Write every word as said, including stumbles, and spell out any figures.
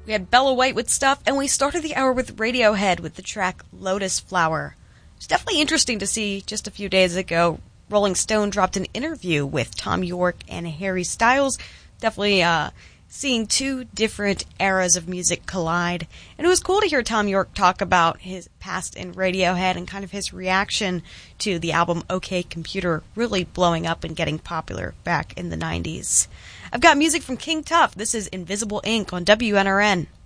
We had Bella White with Stuff, and we started the hour with Radiohead with the track Lotus Flower. It's definitely interesting to see just a few days ago, Rolling Stone dropped an interview with Thom Yorke and Harry Styles. Definitely uh, seeing two different eras of music collide. And it was cool to hear Thom Yorke talk about his past in Radiohead and kind of his reaction to the album OK Computer really blowing up and getting popular back in the nineties. I've got music from King Tuff. This is Invisible Ink on W N R N.